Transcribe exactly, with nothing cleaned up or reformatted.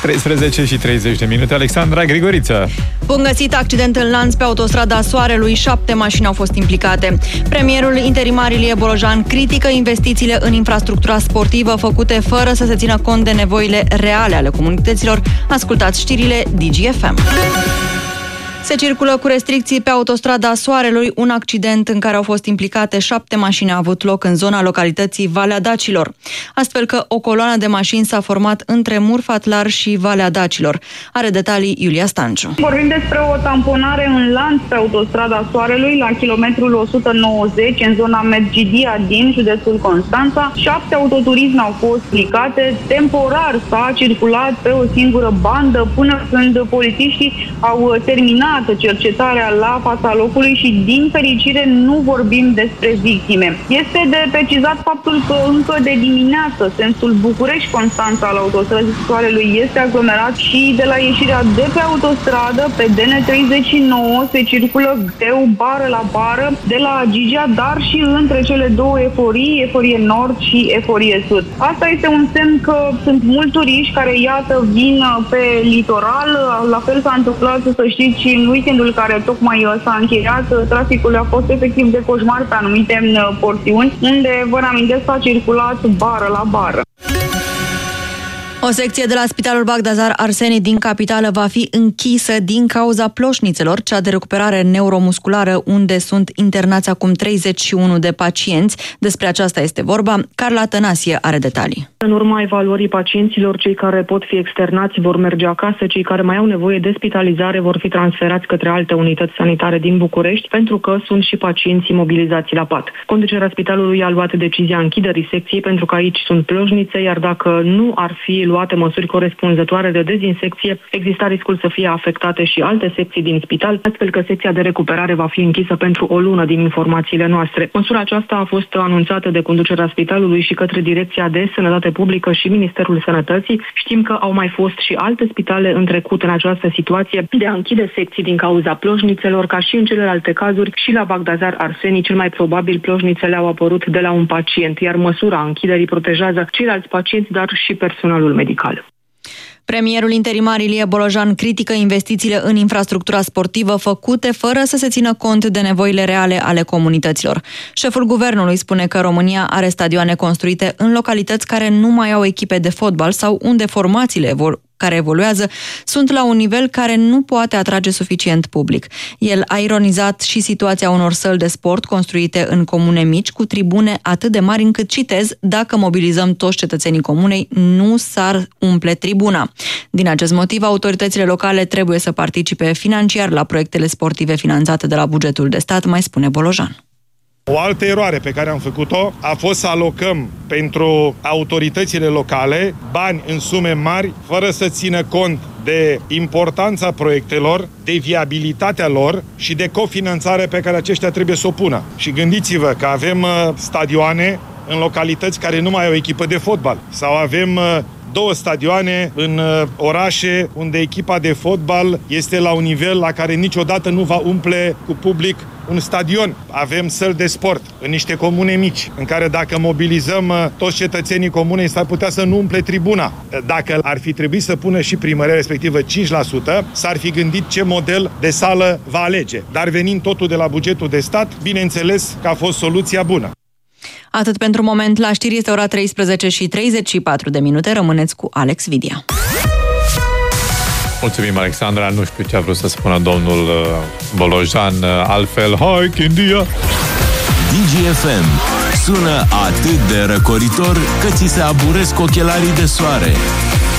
treisprezece și treizeci de minute. Alexandra Grigoriță. Bun găsit, accident în lanț pe autostrada Soarelui, șapte mașini au fost implicate. Premierul interimar Ilie Bolojan critică investițiile în infrastructura sportivă făcute fără să se țină cont de nevoile reale ale comunităților. Ascultați știrile Digi F M. Se circulă cu restricții pe autostrada Soarelui. Un accident în care au fost implicate șapte mașini a avut loc în zona localității Valea Dacilor. Astfel că o coloană de mașini s-a format între Murfatlar și Valea Dacilor. Are detalii Iulia Stanciu. Vorbim despre o tamponare în lanț pe autostrada Soarelui la kilometrul o sută nouăzeci în zona Mergidia din județul Constanța. Șapte autoturisme au fost implicate. Temporar s-a circulat pe o singură bandă până când polițiștii au terminat cercetarea la fața locului și, din fericire, nu vorbim despre victime. Este de precizat faptul că încă de dimineață sensul București-Constanța al autostrăzii Soarelui este aglomerat și de la ieșirea de pe autostradă, pe D N treizeci și nouă, se circulă greu bară la bară de la Gigea, dar și între cele două eforii, eforie nord și eforie sud. Asta este un semn că sunt mulți turiști care, iată, vin pe litoral. La fel s-a întâmplat, să știți, și în weekendul care tocmai s-a încheiat, traficul a fost efectiv de coșmar pe anumite porțiuni, unde, vă reamintesc, s-a circulat bară la bară. O secție de la Spitalul Bagdazar Arseni din capitală va fi închisă din cauza ploșnițelor, cea de recuperare neuromusculară, unde sunt internați acum treizeci și unu de pacienți. Despre aceasta este vorba. Carla Tănasie are detalii. În urma evaluării pacienților, cei care pot fi externați vor merge acasă, cei care mai au nevoie de spitalizare vor fi transferați către alte unități sanitare din București, pentru că sunt și pacienți imobilizați la pat. Conducerea spitalului a luat decizia închiderii secției pentru că aici sunt ploșnițe, iar dacă nu ar fi luate măsuri corespunzătoare de dezinsecție, exista riscul să fie afectate și alte secții din spital, astfel că secția de recuperare va fi închisă pentru o lună din informațiile noastre. Măsura aceasta a fost anunțată de conducerea spitalului și către Direcția de Sănătate Publică și Ministerul Sănătății. Știm că au mai fost și alte spitale în trecut în această situație de a închide secții din cauza ploșnițelor, ca și în celelalte cazuri. Și la Bagdazar Arseni, cel mai probabil, ploșnițele au apărut de la un pacient, iar măsura închiderii protejează ceilalți pacienți, dar și personalul medical. Premierul interimar Ilie Bolojan critică investițiile în infrastructura sportivă făcute fără să se țină cont de nevoile reale ale comunităților. Șeful guvernului spune că România are stadioane construite în localități care nu mai au echipe de fotbal sau unde formațiile vor care evoluează sunt la un nivel care nu poate atrage suficient public. El a ironizat și situația unor săli de sport construite în comune mici cu tribune atât de mari încât, citez, dacă mobilizăm toți cetățenii comunei, nu s-ar umple tribuna. Din acest motiv, autoritățile locale trebuie să participe financiar la proiectele sportive finanțate de la bugetul de stat, mai spune Bolojan. O altă eroare pe care am făcut-o a fost să alocăm pentru autoritățile locale bani în sume mari, fără să țină cont de importanța proiectelor, de viabilitatea lor și de cofinanțare pe care aceștia trebuie să o pună. Și gândiți-vă că avem stadioane în localități care nu mai au echipă de fotbal sau avem două stadioane în orașe unde echipa de fotbal este la un nivel la care niciodată nu va umple cu public un stadion. Avem săli de sport în niște comune mici, în care dacă mobilizăm toți cetățenii comunei s-ar putea să nu umple tribuna. Dacă ar fi trebuit să pună și primăria respectivă cinci la sută, s-ar fi gândit ce model de sală va alege. Dar venind totul de la bugetul de stat, bineînțeles că a fost soluția bună. Atât pentru moment. La știri este ora treisprezece și treizeci și patru de minute. Rămâneți cu Alex Vidia. Mulțumim, Alexandra. Nu știu ce a vrut să spună domnul Bolojan. Altfel, hai, India! Digi F M sună atât de răcoritor că ți se aburesc ochelarii de soare.